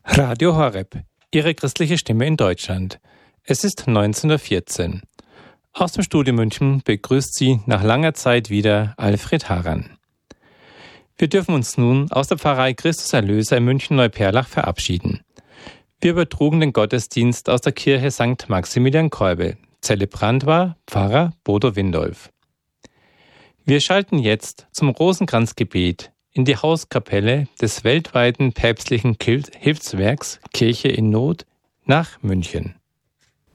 Radio Horeb, Ihre christliche Stimme in Deutschland. Es ist 19:14 Uhr. Aus dem Studio München begrüßt Sie nach langer Zeit wieder Alfred Haran. Wir dürfen uns nun aus der Pfarrei Christus Erlöser in München-Neuperlach verabschieden. Wir übertrugen den Gottesdienst aus der Kirche St. Maximilian Kolbe. Zelebrant war Pfarrer Bodo Windolf. Wir schalten jetzt zum Rosenkranzgebet in die Hauskapelle des weltweiten päpstlichen Hilfswerks Kirche in Not nach München.